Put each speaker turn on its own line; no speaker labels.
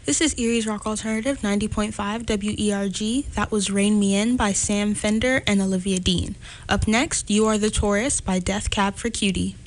This is Erie's Rock Alternative 90.5 WERG. That was Rain Me In by Sam Fender and Olivia Dean. Up next, You Are the Tourist by Death Cab for Cutie.